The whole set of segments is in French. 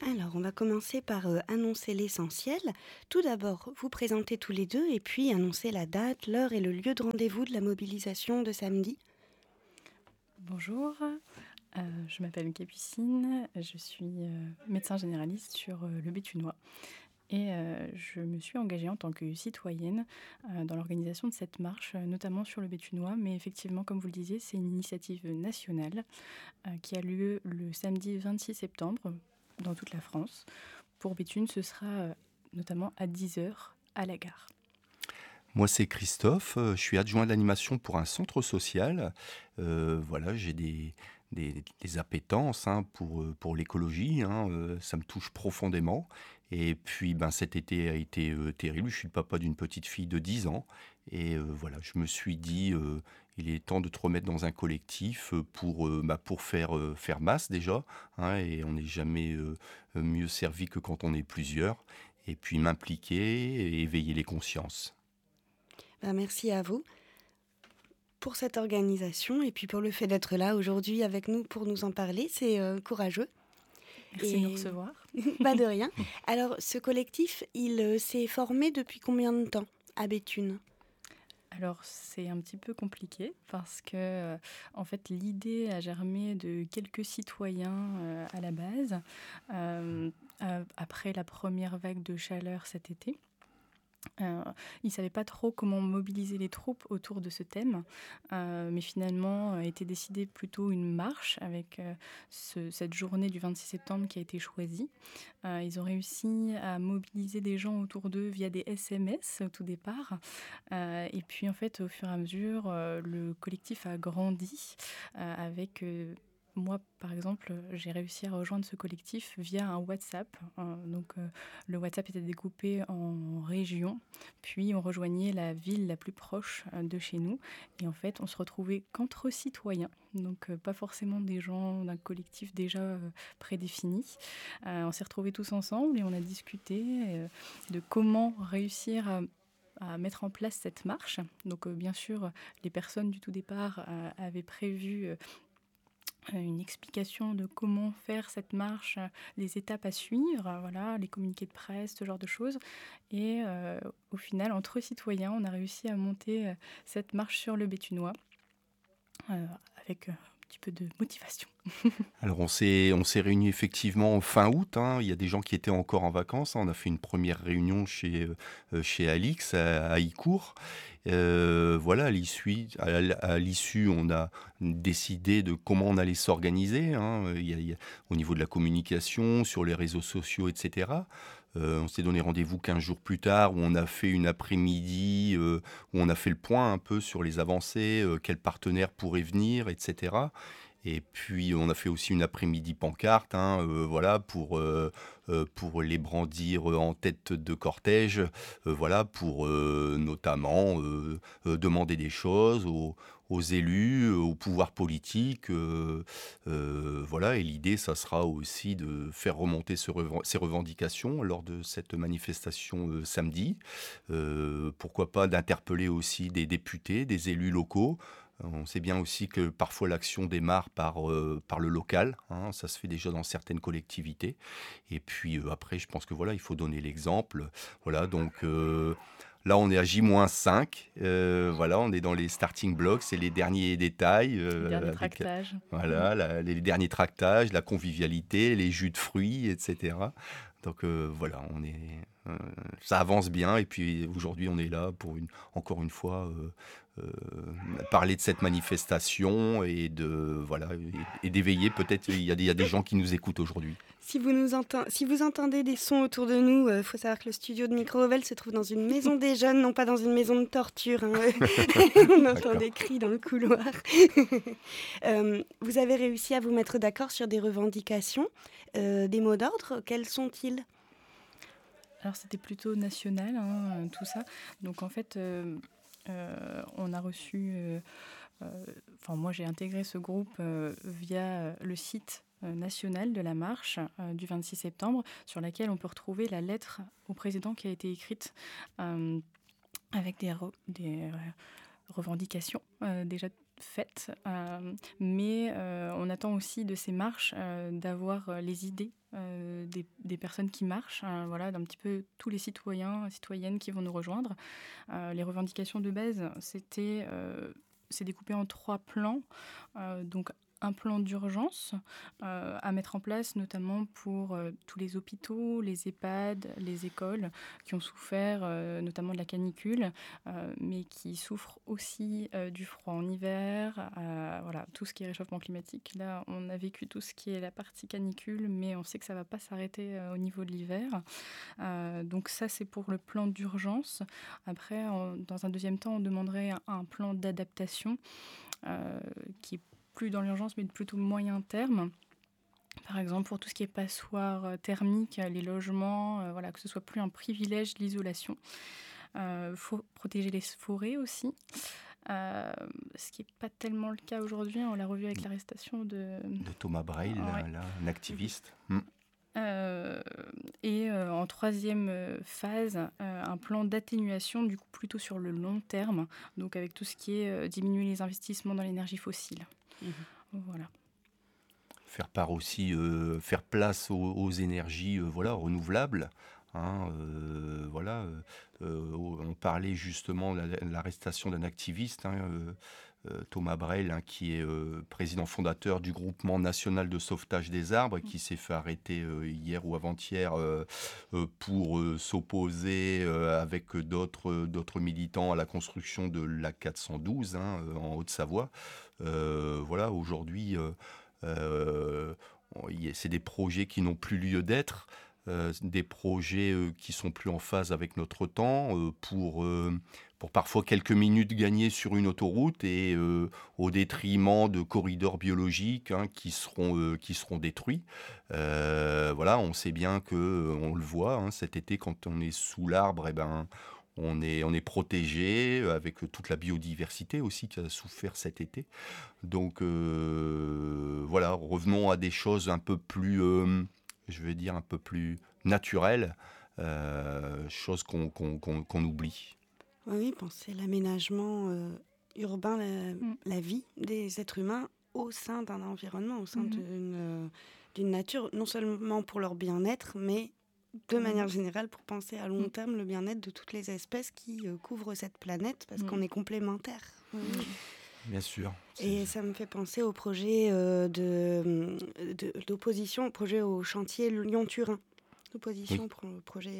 Alors, on va commencer par annoncer l'essentiel. Tout d'abord, vous présentez tous les deux et puis annoncer la date, l'heure et le lieu de rendez-vous de la mobilisation de samedi. Bonjour, je m'appelle Capucine, je suis médecin généraliste sur le Béthunois et je me suis engagée en tant que citoyenne dans l'organisation de cette marche, notamment sur le Béthunois. Mais effectivement, comme vous le disiez, c'est une initiative nationale qui a lieu le samedi 26 septembre dans toute la France. Pour Béthune, ce sera notamment à 10 heures à la gare. Moi, c'est Christophe, je suis adjoint d'animation pour un centre social. Voilà, j'ai des appétences, hein, pour l'écologie, hein, ça me touche profondément et puis, ben, cet été a été, terrible. Je suis le papa d'une petite fille de 10 ans et voilà, je me suis dit, «Il est temps de te remettre dans un collectif, pour faire masse déjà, hein, et on n'est jamais, mieux servi que quand on est plusieurs et puis m'impliquer et éveiller les consciences». Merci à vous pour cette organisation et puis pour le fait d'être là aujourd'hui avec nous pour nous en parler. C'est courageux. Merci de nous Et recevoir. pas de rien. Alors, ce collectif, il s'est formé depuis combien de temps à Béthune? Alors, c'est un petit peu compliqué parce que, en fait, l'idée a germé de quelques citoyens, à la base, après la première vague de chaleur cet été. Ils ne savaient pas trop comment mobiliser les troupes autour de ce thème, mais finalement, a été décidé plutôt une marche avec, cette journée du 26 septembre qui a été choisie. Ils ont réussi à mobiliser des gens autour d'eux via des SMS au tout départ, et puis en fait, au fur et à mesure, le collectif a grandi, avec, moi, par exemple, j'ai réussi à rejoindre ce collectif via un WhatsApp. Le WhatsApp était découpé en régions, puis on rejoignait la ville la plus proche de chez nous. Et en fait, on se retrouvait qu'entre citoyens, donc pas forcément des gens d'un collectif déjà prédéfini. On s'est retrouvés tous ensemble et on a discuté de comment réussir à mettre en place cette marche. Donc bien sûr, les personnes du tout départ avaient prévu une explication de comment faire cette marche, les étapes à suivre, voilà, les communiqués de presse, ce genre de choses. Et au final, entre citoyens, on a réussi à monter cette marche sur le Béthunois euh, avec un petit peu de motivation. Alors on s'est réunis effectivement fin août, hein. Il y a des gens qui étaient encore en vacances, hein. On a fait une première réunion chez Alix à Icourt. Voilà, à l'issue, on a décidé de comment on allait s'organiser, hein. Il y a au niveau de la communication, sur les réseaux sociaux, et cetera. On s'est donné rendez-vous 15 jours plus tard où on a fait une après-midi, où on a fait le point un peu sur les avancées, quels partenaires pourraient venir, et cetera. Et puis on a fait aussi une après-midi pancarte, hein, voilà, pour les brandir en tête de cortège, voilà, pour notamment demander des choses aux élus, au pouvoir politique, voilà. Et l'idée, ça sera aussi de faire remonter ces revendications lors de cette manifestation samedi. Pourquoi pas d'interpeller aussi des députés, des élus locaux. On sait bien aussi que parfois l'action démarre par le local, hein, ça se fait déjà dans certaines collectivités. Et puis après, je pense que voilà, il faut donner l'exemple. Voilà, donc là, on est à J-5. Voilà, on est dans les starting blocks, c'est les derniers détails Le dernier avec tractage. voilà, les derniers tractages, la convivialité, les jus de fruits, etc. Donc voilà, euh, ça avance bien. Et puis aujourd'hui, on est là pour encore une fois euh, parler de cette manifestation et voilà, et d'éveiller. Peut-être il y a des gens qui nous écoutent aujourd'hui. Si vous entendez des sons autour de nous, il faut savoir que le studio de Micro-Ovel se trouve dans une maison des jeunes, non pas dans une maison de torture, hein. On entend D'accord. des cris dans le couloir. Vous avez réussi à vous mettre d'accord sur des revendications, des mots d'ordre. Quels sont-ils? Alors c'était plutôt national, hein, tout ça. Donc en fait, on a reçu... enfin, moi, j'ai intégré ce groupe via le site national de la marche du 26 septembre, sur laquelle on peut retrouver la lettre au président qui a été écrite avec des revendications déjà faites, mais on attend aussi de ces marches d'avoir les idées des personnes qui marchent, voilà, d'un petit peu tous les citoyens, citoyennes qui vont nous rejoindre. Les revendications de base, c'est découpé en 3 plans. Donc un plan d'urgence à mettre en place, notamment pour tous les hôpitaux, les EHPAD, les écoles qui ont souffert notamment de la canicule, mais qui souffrent aussi du froid en hiver, voilà, tout ce qui est réchauffement climatique. Là, on a vécu tout ce qui est la partie canicule, mais on sait que ça ne va pas s'arrêter au niveau de l'hiver. Donc ça, c'est pour le plan d'urgence. Après, dans un deuxième temps, on demanderait un plan d'adaptation qui est plus dans l'urgence, mais plutôt moyen terme. Par exemple, pour tout ce qui est passoire thermique, les logements, voilà, que ce soit plus un privilège l'isolation. Faut protéger les forêts aussi, ce qui n'est pas tellement le cas aujourd'hui. On l'a revu avec l'arrestation de Thomas Breil, Ouais. là, un activiste. Et en troisième phase, un plan d'atténuation, du coup plutôt sur le long terme, donc avec tout ce qui est diminuer les investissements dans l'énergie fossile. Voilà. Faire place aux énergies voilà, renouvelables. Hein, on parlait justement de l'arrestation d'un activiste, Thomas Breil, qui est président fondateur du groupement national de sauvetage des arbres, qui s'est fait arrêter hier ou avant-hier pour s'opposer avec d'autres militants à la construction de l'A412 en Haute-Savoie. Voilà, aujourd'hui, c'est des projets qui n'ont plus lieu d'être. Des projets qui sont plus en phase avec notre temps pour parfois quelques minutes gagnées sur une autoroute et au détriment de corridors biologiques qui seront détruits. Voilà, on sait bien on le voit cet été quand on est sous l'arbre, on est protégé avec toute la biodiversité aussi qui a souffert cet été. Donc voilà, revenons à des choses un peu plus un peu plus naturel, chose qu'on oublie. Oui, penser l'aménagement urbain, la vie des êtres humains au sein d'un environnement, au sein d'une nature, non seulement pour leur bien-être, mais de manière générale pour penser à long terme le bien-être de toutes les espèces qui couvrent cette planète, parce qu'on est complémentaires. Bien sûr. Et ça me fait penser au projet d'opposition, au projet au chantier Lyon-Turin. Opposition pour le projet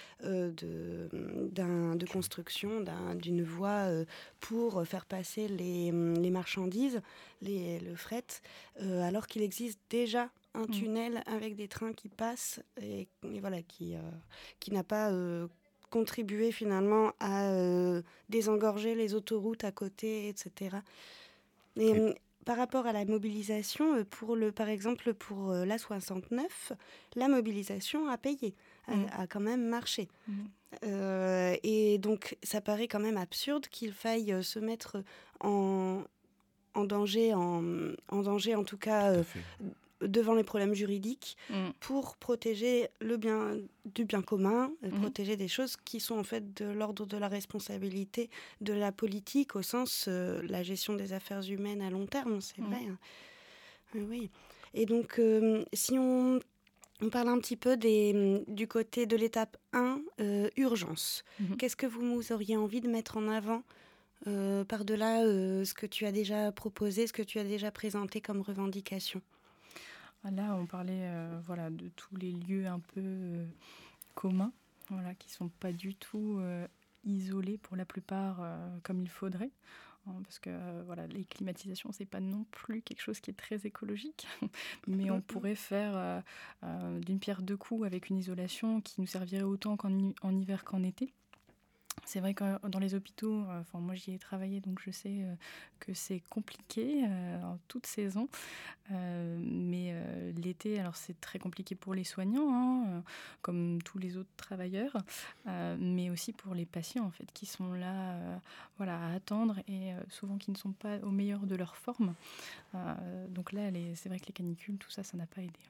de construction d'une voie pour faire passer les marchandises, le fret, alors qu'il existe déjà un tunnel avec des trains qui passent et voilà, qui n'a pas contribué finalement à désengorger les autoroutes à côté, etc. Et par rapport à la mobilisation, par exemple pour l'A69, la mobilisation a payé, a quand même marché. Et donc ça paraît quand même absurde qu'il faille se mettre en danger, en tout cas devant les problèmes juridiques pour protéger du bien commun, protéger des choses qui sont en fait de l'ordre de la responsabilité de la politique au sens la gestion des affaires humaines à long terme, c'est vrai. Oui. Et donc si on parle un petit peu du côté de l'étape 1, urgence. Qu'est-ce que vous auriez envie de mettre en avant par-delà ce que tu as déjà proposé, ce que tu as déjà présenté comme revendication? Là, on parlait de tous les lieux un peu communs, qui ne sont pas du tout isolés pour la plupart comme il faudrait. Parce que les climatisations, ce n'est pas non plus quelque chose qui est très écologique. Mais on pourrait faire d'une pierre deux coups avec une isolation qui nous servirait autant en hiver qu'en été. C'est vrai que dans les hôpitaux, moi j'y ai travaillé, donc je sais que c'est compliqué en toute saison. Mais l'été, alors c'est très compliqué pour les soignants, comme tous les autres travailleurs, mais aussi pour les patients en fait, qui sont là à attendre et souvent qui ne sont pas au meilleur de leur forme. Donc là, c'est vrai que les canicules, tout ça, ça n'a pas aidé.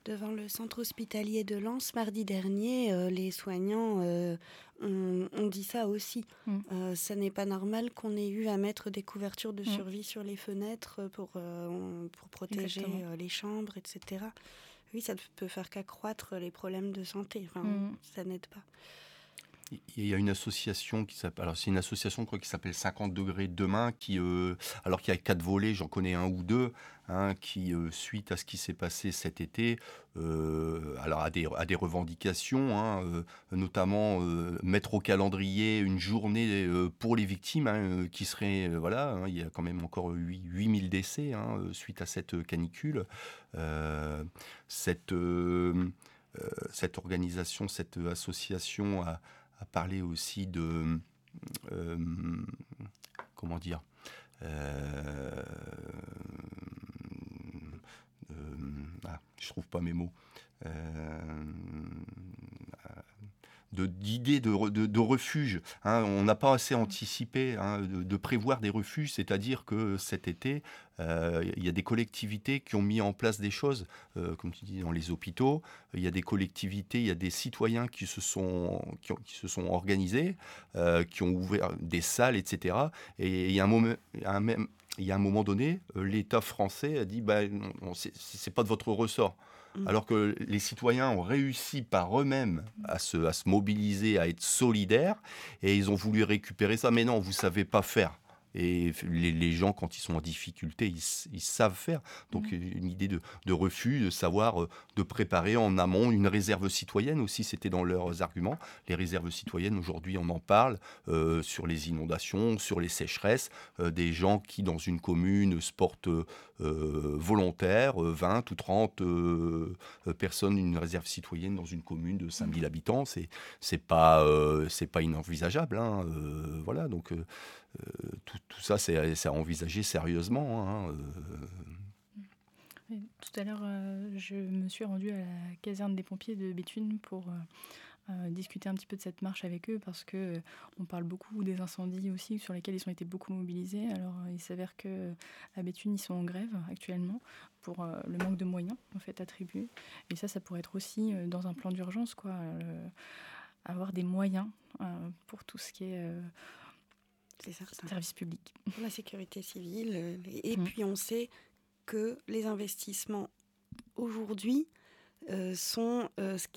devant le centre hospitalier de Lens mardi dernier, les soignants ont dit ça aussi. Ça n'est pas normal qu'on ait eu à mettre des couvertures de survie sur les fenêtres pour protéger les chambres, etc. Oui, ça ne peut faire qu'accroître les problèmes de santé. Enfin, ça n'aide pas. Il y a une association qui s'appelle, alors c'est une association je crois, qui s'appelle 50 degrés demain, qui, alors qu'il y a 4 volets, j'en connais un ou deux, qui, suite à ce qui s'est passé cet été, alors à des revendications, notamment mettre au calendrier une journée pour les victimes, qui serait, il y a quand même encore 8000 décès suite à cette canicule. Cette organisation, cette association a parlé aussi de comment dire je trouve pas mes mots d'idées de refuge. On n'a pas assez anticipé de prévoir des refuges, c'est-à-dire que cet été, il y a des collectivités qui ont mis en place des choses, comme tu dis, dans les hôpitaux. Il y a des collectivités, il y a des citoyens qui se sont organisés, qui ont ouvert des salles, etc. Et il y a un moment donné, l'État français a dit non, c'est pas de votre ressort. Alors que les citoyens ont réussi par eux-mêmes à se mobiliser, à être solidaires, et ils ont voulu récupérer ça. Mais non, vous ne savez pas faire. Et les gens, quand ils sont en difficulté, ils savent faire. Donc une idée de refus, de savoir, de préparer en amont une réserve citoyenne aussi, c'était dans leurs arguments. Les réserves citoyennes, aujourd'hui, on en parle sur les inondations, sur les sécheresses, des gens qui, dans une commune, se portent volontaires, 20 ou 30 personnes, une réserve citoyenne dans une commune de 5000 habitants, c'est pas inenvisageable. Voilà, donc... tout ça, c'est à envisager sérieusement. Tout à l'heure, je me suis rendue à la caserne des pompiers de Béthune pour discuter un petit peu de cette marche avec eux, parce qu'on parle beaucoup des incendies aussi, sur lesquels ils ont été beaucoup mobilisés. Alors, il s'avère qu'à Béthune, ils sont en grève actuellement pour le manque de moyens en fait, attribués. Et ça pourrait être aussi dans un plan d'urgence, quoi, avoir des moyens pour tout ce qui est... C'est certain. Service public. Pour la sécurité civile. Et puis on sait que les investissements aujourd'hui sont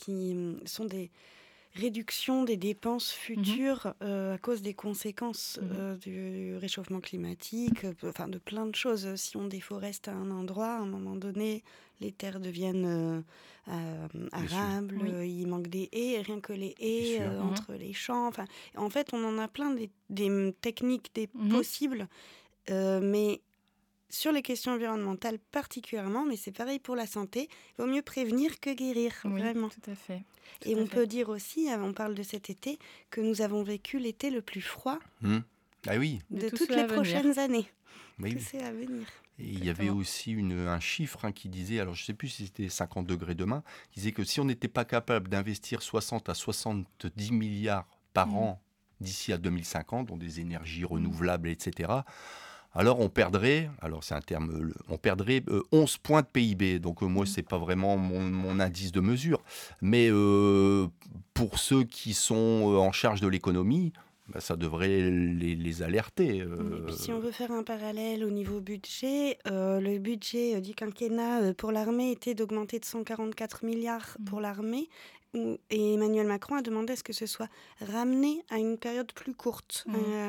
des réductions des dépenses futures à cause des conséquences du réchauffement climatique, de plein de choses. Si on déforeste à un endroit, à un moment donné, les terres deviennent arables, il manque des haies, rien que les haies entre les champs. En fait, on en a plein des techniques, des possibles, mais sur les questions environnementales particulièrement, mais c'est pareil pour la santé, il vaut mieux prévenir que guérir, vraiment. Tout à fait. Et on peut dire aussi, on parle de cet été, que nous avons vécu l'été le plus froid de toutes les prochaines années. Tout c'est à venir. Et il y avait aussi un chiffre qui disait, alors je ne sais plus si c'était 50 degrés demain, qui disait que si on n'était pas capable d'investir 60 à 70 milliards par an d'ici à 2050, dans des énergies renouvelables, etc., alors on perdrait, c'est un terme, on perdrait 11 points de PIB. Donc moi, ce n'est pas vraiment mon indice de mesure. Mais pour ceux qui sont en charge de l'économie, ça devrait les alerter. Et puis si on veut faire un parallèle au niveau budget, le budget du quinquennat pour l'armée était d'augmenter de 144 milliards pour l'armée. Et Emmanuel Macron a demandé à ce que ce soit ramené à une période plus courte,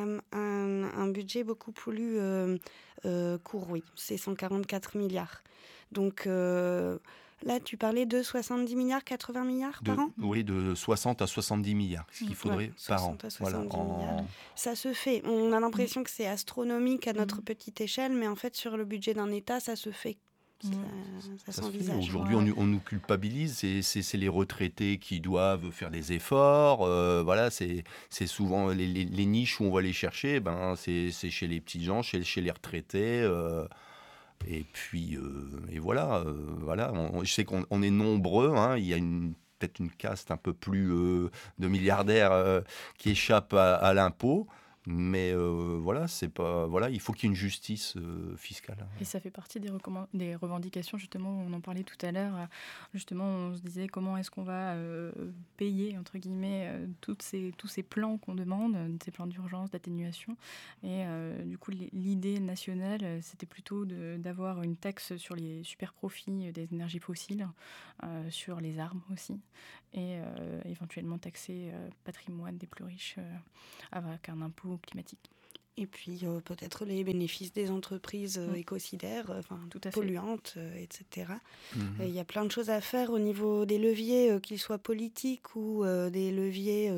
un budget beaucoup plus court, c'est 144 milliards. Donc là, tu parlais de 70 milliards, 80 milliards par an ? Oui, de 60 à 70 milliards, ce qu'il faudrait par an. 60 à 70 milliards. Ça se fait. On a l'impression que c'est astronomique à notre petite échelle, mais en fait, sur le budget d'un État, ça se fait. Ça s'envisage. Aujourd'hui, on nous culpabilise. C'est les retraités qui doivent faire des efforts. C'est souvent les niches où on va les chercher. C'est chez les petits gens, chez les retraités. Et puis, voilà. Je sais qu'on est nombreux. Il y a peut-être une caste un peu plus de milliardaires qui échappent à l'impôt. Mais voilà, c'est pas, voilà, il faut qu'il y ait une justice fiscale. Et ça fait partie des revendications, justement, on en parlait tout à l'heure. Justement, on se disait comment est-ce qu'on va payer, entre guillemets, tous ces plans qu'on demande, ces plans d'urgence, d'atténuation. Et du coup, l'idée nationale, c'était plutôt d'avoir une taxe sur les super profits des énergies fossiles, sur les armes aussi, et éventuellement taxer patrimoine des plus riches avec un impôt climatique. Et puis peut-être les bénéfices des entreprises écocidaires, polluantes, etc. Il y a plein de choses à faire au niveau des leviers, qu'ils soient politiques ou des leviers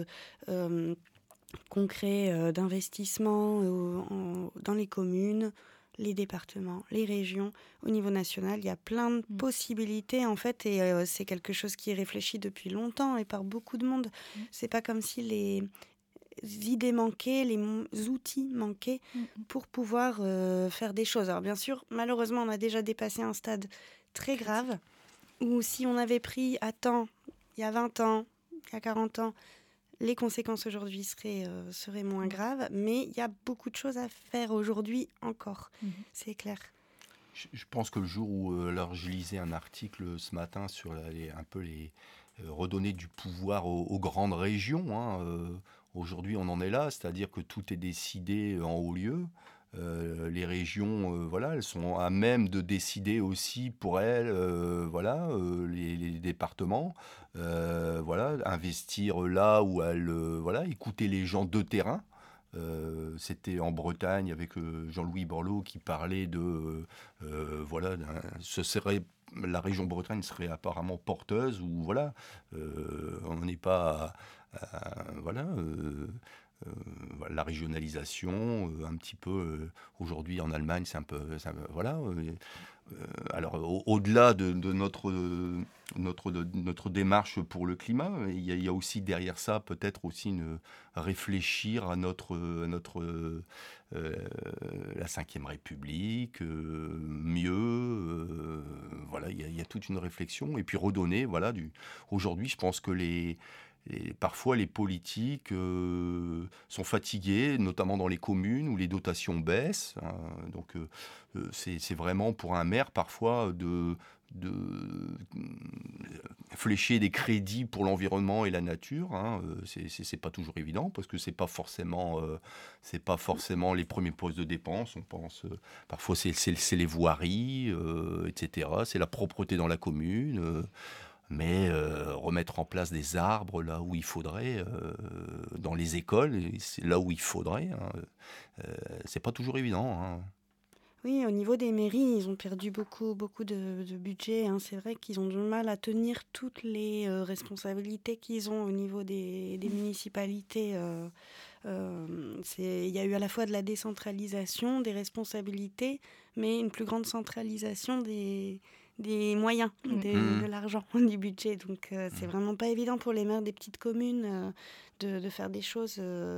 concrets d'investissement dans les communes, les départements, les régions. Au niveau national, il y a plein de possibilités en fait, et c'est quelque chose qui est réfléchi depuis longtemps et par beaucoup de monde. C'est pas comme si les idées manquaient, les outils manquaient pour pouvoir faire des choses. Alors bien sûr, malheureusement, on a déjà dépassé un stade très grave où si on avait pris à temps, il y a 20 ans, il y a 40 ans, les conséquences aujourd'hui seraient moins graves, mais il y a beaucoup de choses à faire aujourd'hui encore, c'est clair. Je pense que le jour où alors je lisais un article ce matin sur redonner du pouvoir aux grandes régions, aujourd'hui on en est là, c'est-à-dire que tout est décidé en haut lieu. Les régions, voilà, elles sont à même de décider aussi pour elles, voilà, les départements, voilà, investir là où elles, voilà, écouter les gens de terrain. C'était en Bretagne avec Jean-Louis Borloo qui parlait de, voilà, la région Bretagne serait apparemment porteuse, ou voilà, on n'est pas, voilà. La régionalisation, un petit peu, aujourd'hui en Allemagne, c'est un peu, voilà. Alors, au-delà de notre démarche pour le climat, il y a aussi derrière ça peut-être aussi réfléchir à la Cinquième République, mieux, voilà, il y a toute une réflexion, et puis redonner, voilà, aujourd'hui, je pense que parfois, les politiques sont fatigués, notamment dans les communes où les dotations baissent. Donc, c'est vraiment pour un maire, parfois, de flécher des crédits pour l'environnement et la nature. C'est pas toujours évident, parce que c'est pas forcément les premiers postes de dépenses. On pense, parfois, c'est les voiries, etc. C'est la propreté dans la commune. Mais remettre en place des arbres là où il faudrait, dans les écoles, c'est là où il faudrait, c'est pas toujours évident. Oui, au niveau des mairies, ils ont perdu beaucoup de budget. C'est vrai qu'ils ont du mal à tenir toutes les responsabilités qu'ils ont au niveau des municipalités. Il y a eu à la fois de la décentralisation des responsabilités, mais une plus grande centralisation des moyens, de l'argent, du budget. Donc c'est vraiment pas évident pour les maires des petites communes de faire des choses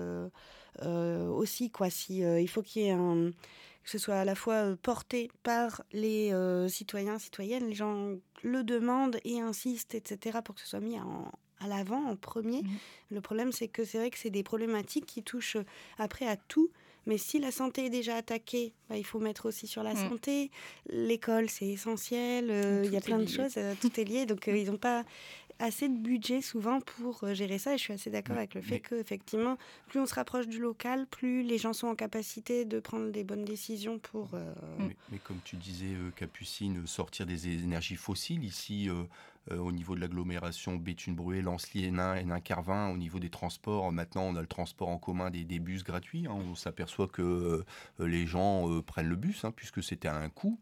aussi, quoi. Il faut qu'il y ait que ce soit à la fois porté par les citoyens, citoyennes, les gens le demandent et insistent, etc., pour que ce soit mis à l'avant, en premier. Le problème, c'est vrai que c'est des problématiques qui touchent après à tout. Mais si la santé est déjà attaquée, il faut mettre aussi sur la santé. L'école, c'est essentiel. Il y a plein de choses. Tout est lié. Donc, ils n'ont pas assez de budget souvent pour gérer ça. Et je suis assez d'accord avec le fait qu'effectivement, plus on se rapproche du local, plus les gens sont en capacité de prendre des bonnes décisions pour... Mais comme tu disais, Capucine, sortir des énergies fossiles, ici... au niveau de l'agglomération Béthune-Bruay, Lens-Lié, Hénin-Carvin, au niveau des transports, maintenant on a le transport en commun des bus gratuits. On s'aperçoit que les gens prennent le bus, puisque c'était à un coût.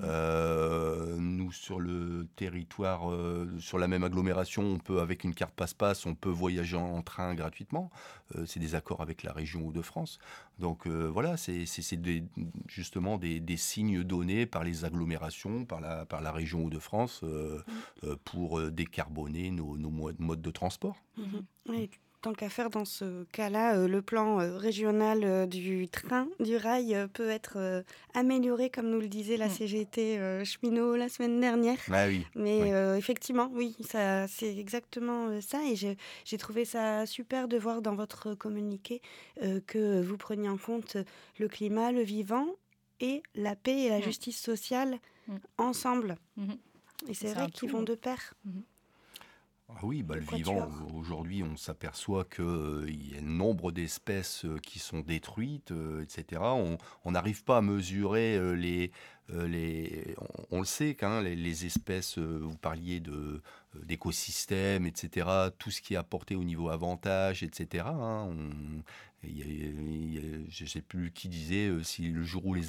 Nous, sur le territoire, sur la même agglomération, on peut, avec une carte passe-passe, on peut voyager en train gratuitement. C'est des accords avec la région Hauts-de-France. Donc voilà, c'est justement des signes donnés par les agglomérations, par la région Hauts-de-France, pour décarboner nos modes de transport. Oui, tant qu'à faire dans ce cas-là, le plan régional du train, du rail, peut être amélioré, comme nous le disait la CGT cheminot la semaine dernière. Ah oui. Mais effectivement, oui, ça, c'est exactement ça. Et j'ai trouvé ça super de voir dans votre communiqué que vous preniez en compte le climat, le vivant et la paix et la justice sociale ensemble. Et c'est vrai qu'ils vont de pair. Ah oui, le vivant, aujourd'hui, on s'aperçoit qu'il y a un nombre d'espèces qui sont détruites, etc. On n'arrive pas à mesurer on le sait, les espèces, vous parliez d'écosystèmes, etc., tout ce qui est apporté au niveau avantage, etc. Je ne sais plus qui disait, si le jour où les